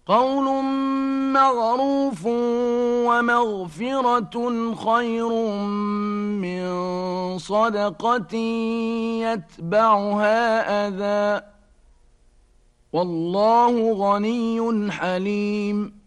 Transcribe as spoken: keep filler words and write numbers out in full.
قول معروف ومغفرة خير من صدقة يتبعها أذى والله غني حليم